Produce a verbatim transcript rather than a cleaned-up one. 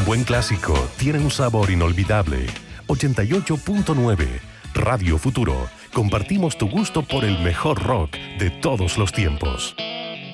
buen clásico tiene un sabor inolvidable. ochenta y ocho punto nueve Radio Futuro. Compartimos tu gusto por el mejor rock de todos los tiempos.